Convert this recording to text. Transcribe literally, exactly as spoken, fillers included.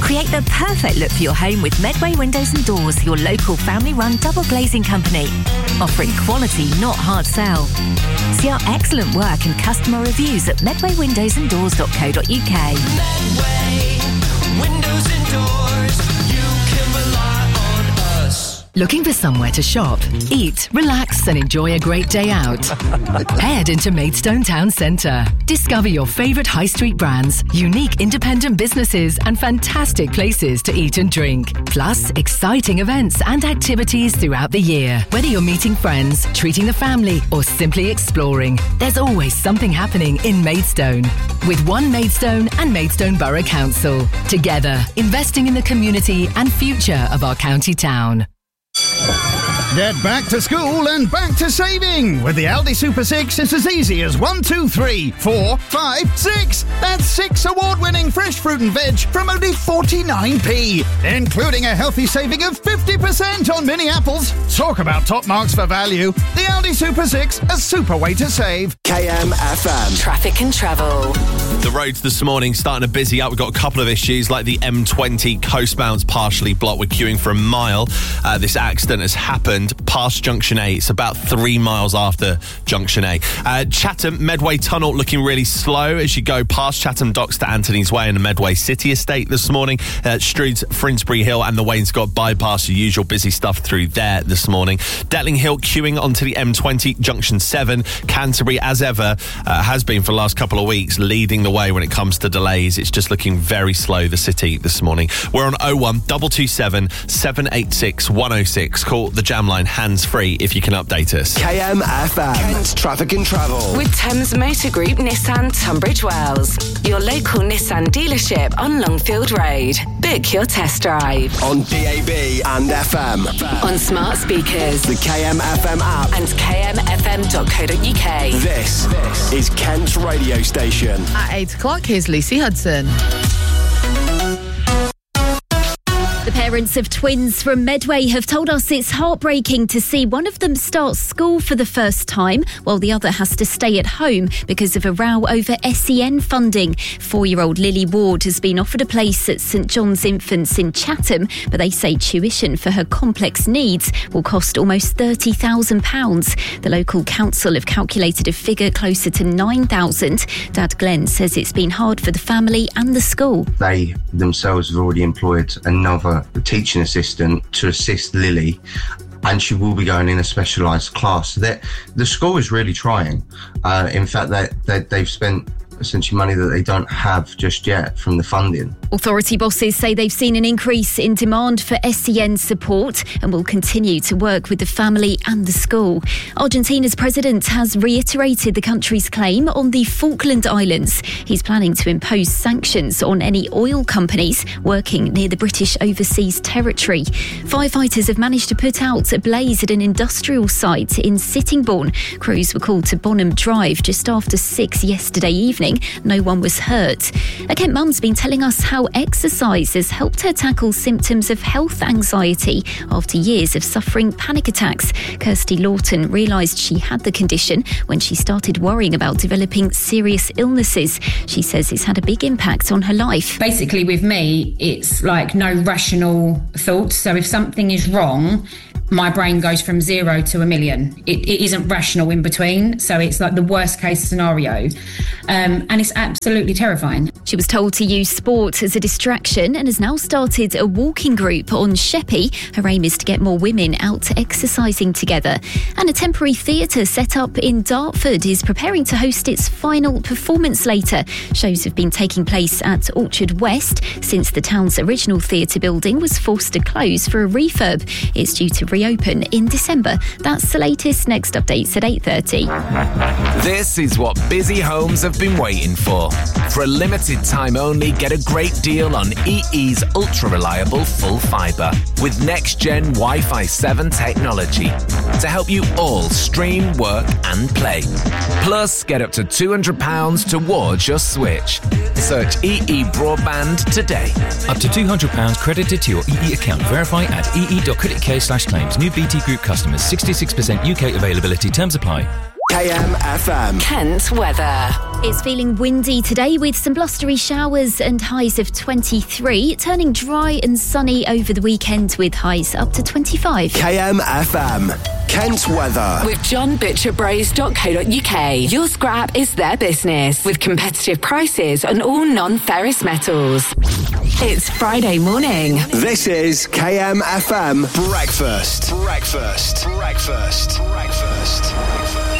Create the perfect look for your home with Medway Windows and Doors, your local family-run double glazing company. Offering quality, not hard sell. See our excellent work and customer reviews at medway windows and doors dot co dot uk. Medway Windows and Doors, you can rely on us. Looking for somewhere to shop, eat, relax and enjoy a great day out? Head into Maidstone Town Centre. Discover your favourite high street brands, unique independent businesses and fantastic places to eat and drink. Plus, exciting events and activities throughout the year. Whether you're meeting friends, treating the family or simply exploring, there's always something happening in Maidstone. With One Maidstone and Maidstone Borough Council. Together, investing in the community and future of our county town. Get back to school and back to saving. With the Aldi Super six, it's as easy as one, two, three, four, five, six. That's six award-winning fresh fruit and veg from only forty-nine p, including a healthy saving of fifty percent on mini apples. Talk about top marks for value. The Aldi Super six, a super way to save. K M F M. Traffic and travel. The roads this morning starting to busy up. We've got a couple of issues like the M twenty coastbound's partially blocked. We're queuing for a mile. Uh, this accident has happened past Junction A. It's about three miles after Junction A. Uh, Chatham Medway Tunnel looking really slow as you go past Chatham Docks to Anthony's Way and the Medway City Estate this morning. Uh, Stroud's Finsbury Hill and the Wainscott bypass, the usual busy stuff through there this morning. Detling Hill queuing onto the M twenty, Junction seven. Canterbury, as ever, uh, has been for the last couple of weeks, leading the way when it comes to delays. It's just looking very slow, the city this morning. We're on oh one, two two seven, seven eight six, one oh six. Call the jam line hands-free if you can update us. K M F M. Kent Traffic and Travel. With Thames Motor Group Nissan Tunbridge Wells, your local Nissan dealership on Longfield Road. Book your test drive. On D A B and F M. On smart speakers. The K M F M app. And k m f m dot co dot u k. This, this is Kent's radio station. At eight o'clock, here's Lucy Hudson. The parents of twins from Medway have told us it's heartbreaking to see one of them start school for the first time while the other has to stay at home because of a row over S E N funding. Four-year-old Lily Ward has been offered a place at St John's Infants in Chatham, but they say tuition for her complex needs will cost almost thirty thousand pounds. The local council have calculated a figure closer to nine thousand pounds. Dad Glenn says it's been hard for the family and the school. They themselves have already employed another teaching assistant to assist Lily, and she will be going in a specialised class. That the school is really trying. Uh, in fact, they, they, they've spent essentially money that they don't have just yet from the funding. Authority bosses say they've seen an increase in demand for S E N support and will continue to work with the family and the school. Argentina's president has reiterated the country's claim on the Falkland Islands. He's planning to impose sanctions on any oil companies working near the British overseas territory. Firefighters have managed to put out a blaze at an industrial site in Sittingbourne. Crews were called to Bonham Drive just after six yesterday evening. No one was hurt. A Kent mum's been telling us how exercise has helped her tackle symptoms of health anxiety after years of suffering panic attacks. Kirsty Lawton realised she had the condition when she started worrying about developing serious illnesses. She says it's had a big impact on her life. Basically, with me, it's like no rational thoughts. So if something is wrong, my brain goes from zero to a million. It, it isn't rational in between, so it's like the worst case scenario. Um, and it's absolutely terrifying. She was told to use sport as a distraction and has now started a walking group on Sheppey. Her aim is to get more women out exercising together. And a temporary theatre set up in Dartford is preparing to host its final performance later. Shows have been taking place at Orchard West since the town's original theatre building was forced to close for a refurb. It's due to reopen in December. That's the latest. Next updates at eight thirty. This is what busy homes have been waiting for. For a limited time only, get a great deal on E E's ultra-reliable full fibre with next-gen Wi-Fi seven technology to help you all stream, work and play. Plus, get up to two hundred pounds towards your switch. Search E E Broadband today. Up to two hundred pounds credited to your E E account. Verify at e e dot co dot u k slash claims. New B T Group customers. sixty-six percent U K availability. Terms apply. K M F M. Kent weather. It's feeling windy today with some blustery showers and highs of twenty-three, turning dry and sunny over the weekend with highs up to twenty-five. K M F M. Kent weather. With john butcher bros dot co dot U K. Your scrap is their business with competitive prices on all non-ferrous metals. It's Friday morning. This is K M F M Breakfast. Breakfast. Breakfast. Breakfast. Breakfast.